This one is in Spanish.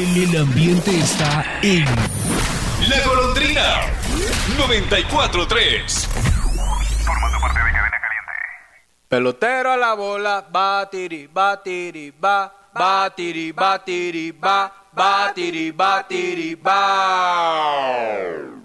El ambiente está en La Golondrina 94.3. Formando parte de Cadena Caliente. Pelotero a la bola, batiri, batiri, ba, batiri, batiri, ba, batiri, batiri, ba.